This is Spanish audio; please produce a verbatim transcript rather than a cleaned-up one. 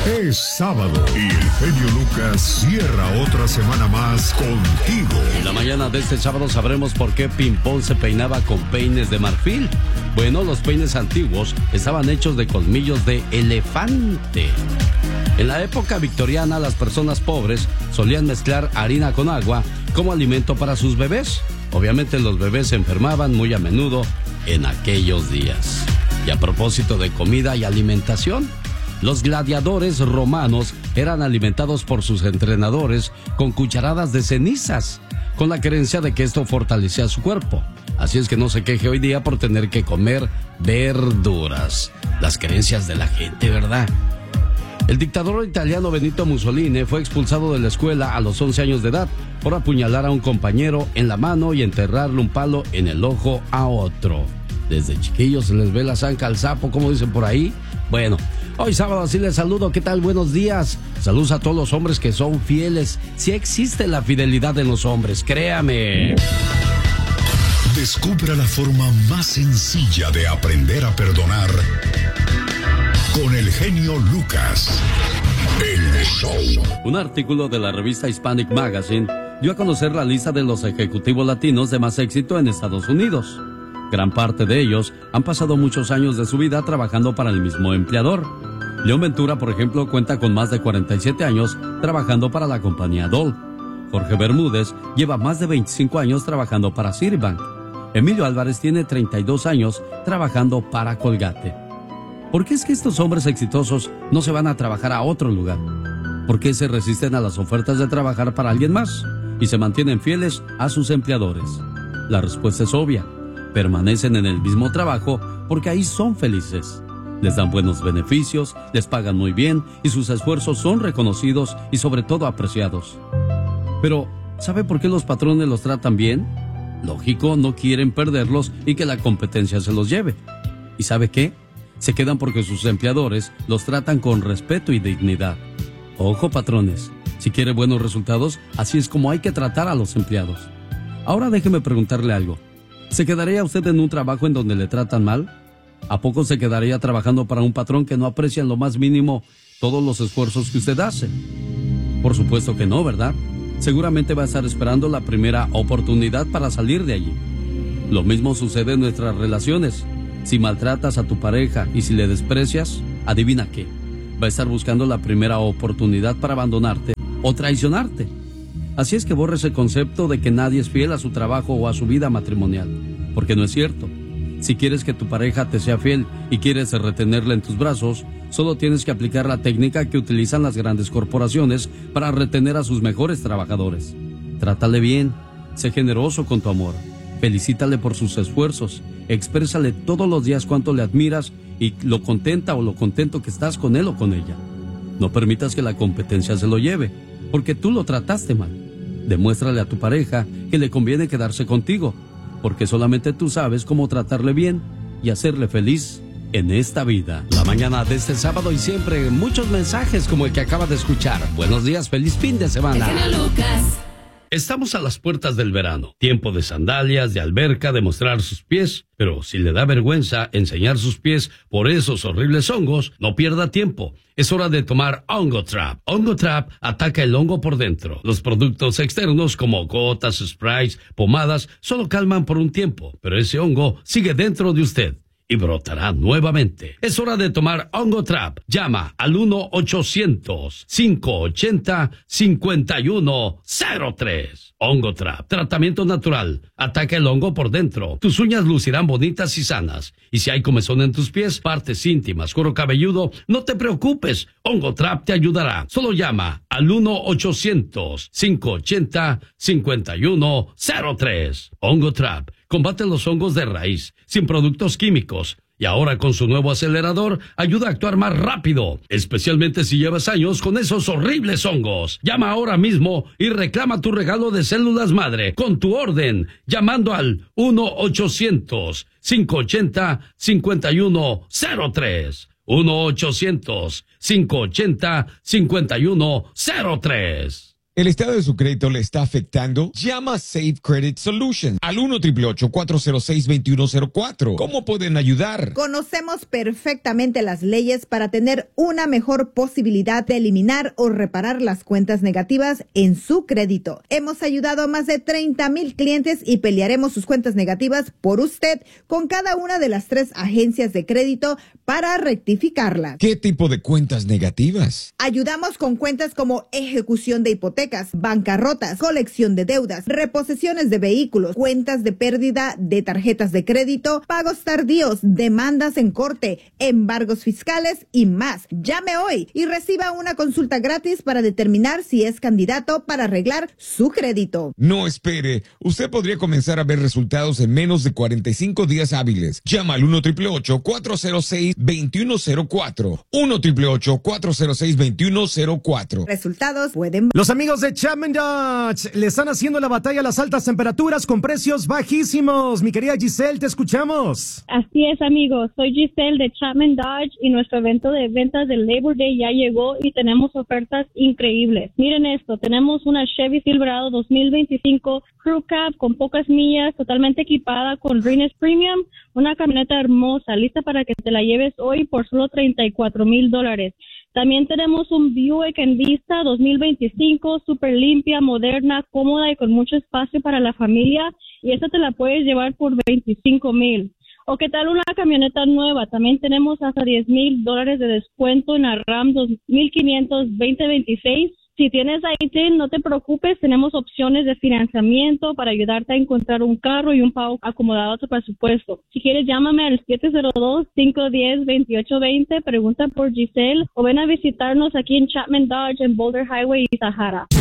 Es sábado y el genio Lucas cierra otra semana más contigo. En la mañana de este sábado sabremos por qué Pimpón se peinaba con peines de marfil. Bueno, los peines antiguos estaban hechos de colmillos de elefante. En la época victoriana, las personas pobres solían mezclar harina con agua como alimento para sus bebés. Obviamente los bebés se enfermaban muy a menudo en aquellos días. Y a propósito de comida y alimentación, los gladiadores romanos eran alimentados por sus entrenadores con cucharadas de cenizas, con la creencia de que esto fortalecía su cuerpo. Así es que no se queje hoy día por tener que comer verduras. Las creencias de la gente, ¿verdad? El dictador italiano Benito Mussolini fue expulsado de la escuela a los once años de edad por apuñalar a un compañero en la mano y enterrarle un palo en el ojo a otro. Desde chiquillos se les ve la zanca al sapo, como dicen por ahí. Bueno, hoy sábado así les saludo. ¿Qué tal? Buenos días. Saludos a todos los hombres que son fieles. Sí existe la fidelidad en los hombres, créame. Descubra la forma más sencilla de aprender a perdonar con el genio Lucas. El show. Un artículo de la revista Hispanic Magazine dio a conocer la lista de los ejecutivos latinos de más éxito en Estados Unidos. Gran parte de ellos han pasado muchos años de su vida trabajando para el mismo empleador. León Ventura, por ejemplo, cuenta con más de cuarenta y siete años trabajando para la compañía Dole. Jorge Bermúdez lleva más de veinticinco años trabajando para Citibank. Emilio Álvarez tiene treinta y dos años trabajando para Colgate. ¿Por qué es que estos hombres exitosos no se van a trabajar a otro lugar? ¿Por qué se resisten a las ofertas de trabajar para alguien más y se mantienen fieles a sus empleadores? La respuesta es obvia. Permanecen en el mismo trabajo porque ahí son felices. Les dan buenos beneficios, les pagan muy bien y sus esfuerzos son reconocidos y sobre todo apreciados. Pero, ¿sabe por qué los patrones los tratan bien? Lógico, no quieren perderlos y que la competencia se los lleve. ¿Y sabe qué? Se quedan porque sus empleadores los tratan con respeto y dignidad. Ojo, patrones, si quiere buenos resultados, así es como hay que tratar a los empleados. Ahora déjeme preguntarle algo. ¿Se quedaría usted en un trabajo en donde le tratan mal? ¿A poco se quedaría trabajando para un patrón que no aprecia en lo más mínimo todos los esfuerzos que usted hace? Por supuesto que no, ¿verdad? Seguramente va a estar esperando la primera oportunidad para salir de allí. Lo mismo sucede en nuestras relaciones. Si maltratas a tu pareja y si le desprecias, adivina qué. Va a estar buscando la primera oportunidad para abandonarte o traicionarte. Así es que borre ese concepto de que nadie es fiel a su trabajo o a su vida matrimonial, porque no es cierto. Si quieres que tu pareja te sea fiel y quieres retenerla en tus brazos, solo tienes que aplicar la técnica que utilizan las grandes corporaciones para retener a sus mejores trabajadores. Trátale bien, sé generoso con tu amor, felicítale por sus esfuerzos, exprésale todos los días cuánto le admiras y lo contenta o lo contento que estás con él o con ella. No permitas que la competencia se lo lleve, porque tú lo trataste mal. Demuéstrale a tu pareja que le conviene quedarse contigo, porque solamente tú sabes cómo tratarle bien y hacerle feliz en esta vida. La mañana de este sábado y siempre muchos mensajes como el que acaba de escuchar. Buenos días, feliz fin de semana. Estamos a las puertas del verano, tiempo de sandalias, de alberca, de mostrar sus pies, pero si le da vergüenza enseñar sus pies por esos horribles hongos, no pierda tiempo. Es hora de tomar Hongo Trap. Hongo Trap ataca el hongo por dentro. Los productos externos como gotas, sprays, pomadas, solo calman por un tiempo, pero ese hongo sigue dentro de usted y brotará nuevamente. Es hora de tomar Hongo Trap. Llama al uno ochocientos, cinco ochenta, cincuenta y uno cero tres. Hongo Trap. Tratamiento natural. Ataca el hongo por dentro. Tus uñas lucirán bonitas y sanas. Y si hay comezón en tus pies, partes íntimas, cuero cabelludo, no te preocupes. Hongo Trap te ayudará. Solo llama al uno ochocientos, cinco ochenta, cincuenta y uno cero tres. Hongo Trap. Combate los hongos de raíz, sin productos químicos. Y ahora con su nuevo acelerador, ayuda a actuar más rápido, especialmente si llevas años con esos horribles hongos. Llama ahora mismo y reclama tu regalo de células madre con tu orden, llamando al uno ochocientos, cinco ochenta, cincuenta y uno cero tres. uno ochocientos, cinco ochenta, cincuenta y uno cero tres. ¿El estado de su crédito le está afectando? Llama a Safe Credit Solutions al uno ocho ocho cuatro cero seis dos uno cero cuatro. ¿Cómo pueden ayudar? Conocemos perfectamente las leyes para tener una mejor posibilidad de eliminar o reparar las cuentas negativas en su crédito. Hemos ayudado a más de treinta mil clientes y pelearemos sus cuentas negativas por usted con cada una de las tres agencias de crédito para rectificarlas. ¿Qué tipo de cuentas negativas? Ayudamos con cuentas como ejecución de hipotecas, bancarrotas, colección de deudas, reposesiones de vehículos, cuentas de pérdida de tarjetas de crédito, pagos tardíos, demandas en corte, embargos fiscales y más. Llame hoy y reciba una consulta gratis para determinar si es candidato para arreglar su crédito. No espere, usted podría comenzar a ver resultados en menos de cuarenta y cinco días hábiles. Llama al uno ocho ocho cuatro cero seis dos uno cero cuatro. uno ocho ocho cuatro cero seis dos uno cero cuatro. Resultados pueden... Los amigos de Chapman Dodge le están haciendo la batalla a las altas temperaturas con precios bajísimos. Mi querida Giselle, te escuchamos. Así es, amigos. Soy Giselle de Chapman Dodge y nuestro evento de ventas del Labor Day ya llegó y tenemos ofertas increíbles. Miren esto, tenemos una Chevy Silverado dos mil veinticinco Crew Cab con pocas millas, totalmente equipada con Rines Premium, una camioneta hermosa, lista para que te la lleves hoy por solo treinta y cuatro mil dólares. También tenemos un Buick Envista dos mil veinticinco, súper limpia, moderna, cómoda y con mucho espacio para la familia, y esta te la puedes llevar por veinticinco mil. ¿O qué tal una camioneta nueva? También tenemos hasta diez mil dólares de descuento en la RAM dos mil quinientos veinte veintiséis. Si tienes I T I N, no te preocupes, tenemos opciones de financiamiento para ayudarte a encontrar un carro y un pago acomodado a tu presupuesto. Si quieres, llámame al siete cero dos, cinco uno cero, dos ocho dos cero, pregunta por Giselle o ven a visitarnos aquí en Chapman Dodge en Boulder Highway y Sahara.